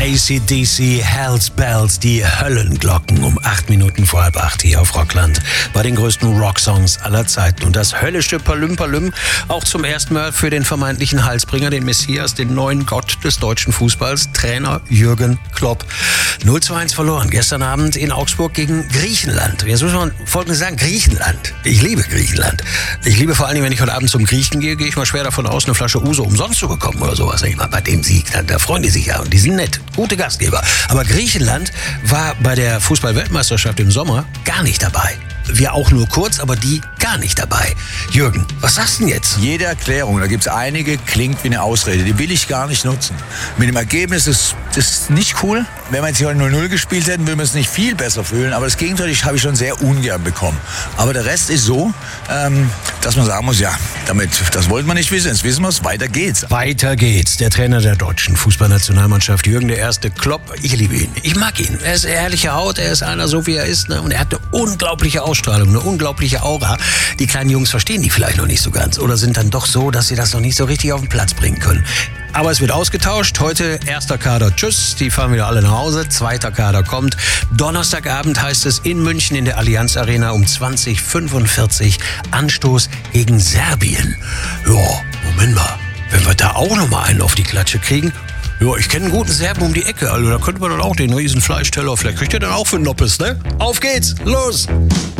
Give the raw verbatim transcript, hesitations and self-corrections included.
A C D C, Hells Bells, die Höllenglocken um acht Minuten vor halb acht hier auf Rockland bei den größten Rocksongs aller Zeiten. Und das höllische Palüm Palüm auch zum ersten Mal für den vermeintlichen Heilsbringer, den Messias, den neuen Gott des deutschen Fußballs, Trainer Jürgen Klopp. null zu eins verloren gestern Abend in Augsburg gegen Griechenland. Jetzt muss man Folgendes sagen, Griechenland. Ich liebe Griechenland. Ich liebe vor allem, wenn ich heute Abend zum Griechen gehe, gehe ich mal schwer davon aus, eine Flasche Uso umsonst zu bekommen oder sowas. Ich meine, bei dem Sieg, da, da freuen die sich ja und die sind nett. Gute Gastgeber. Aber Griechenland war bei der Fußball-Weltmeisterschaft im Sommer gar nicht dabei. Wir auch nur kurz, aber die gar nicht dabei. Jürgen, was sagst du denn jetzt? Jede Erklärung, da gibt es einige, klingt wie eine Ausrede. Die will ich gar nicht nutzen. Mit dem Ergebnis ist das nicht cool. Wenn wir jetzt hier null null gespielt hätten, würden wir es nicht viel besser fühlen. Aber das Gegenteil habe ich schon sehr ungern bekommen. Aber der Rest ist so, ähm, dass man sagen muss, ja, damit, das wollten wir nicht wissen. Jetzt wissen wir es, weiter geht's. Weiter geht's. Der Trainer der deutschen Fußballnationalmannschaft, Jürgen der Erste Klopp. Ich liebe ihn. Ich mag ihn. Er ist ehrliche Haut, er ist einer so, wie er ist. Ne? Und er hat eine unglaubliche Ausstrahlung, eine unglaubliche Aura. Die kleinen Jungs verstehen die vielleicht noch nicht so ganz oder sind dann doch so, dass sie das noch nicht so richtig auf den Platz bringen können. Aber es wird ausgetauscht. Heute erster Kader, tschüss, die fahren wieder alle nach Hause. Zweiter Kader kommt. Donnerstagabend heißt es in München in der Allianz Arena um zwanzig Uhr fünfundvierzig Anstoß gegen Serbien. Ja, Moment mal, wenn wir da auch noch mal einen auf die Klatsche kriegen. Ja, ich kenne einen guten Serben um die Ecke, also da könnte man dann auch den riesen Fleischteller, vielleicht kriegt ihr dann auch für Noppes, ne? Auf geht's, los!